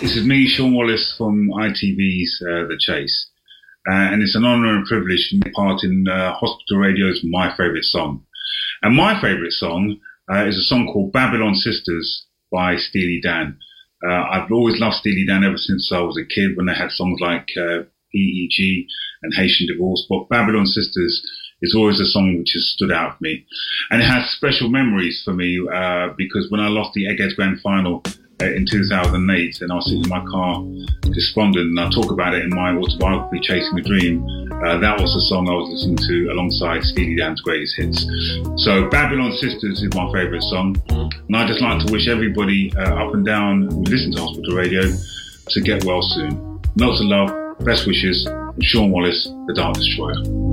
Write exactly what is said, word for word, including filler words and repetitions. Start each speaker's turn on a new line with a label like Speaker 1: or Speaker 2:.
Speaker 1: This is me, Sean Wallace, from I T V's uh, The Chase. Uh, and it's an honour and privilege to take part in uh, Hospital Radio's My Favourite Song. And my favourite song uh, is a song called Babylon Sisters by Steely Dan. Uh, I've always loved Steely Dan ever since I was a kid, when they had songs like uh, P E G and Haitian Divorce. But Babylon Sisters is always a song which has stood out for me. And it has special memories for me uh, because when I lost the Eggheads Grand Final uh, in two thousand eight, and I was sitting in my car despondent, and I talk about it in my autobiography, Chasing the Dream, uh, that was the song I was listening to alongside Steely Dan's greatest hits. So Babylon Sisters is my favourite song. And I'd just like to wish everybody uh, up and down who listen to Hospital Radio to get well soon. Lots of love, best wishes, from Sean Wallace, the Dark Destroyer.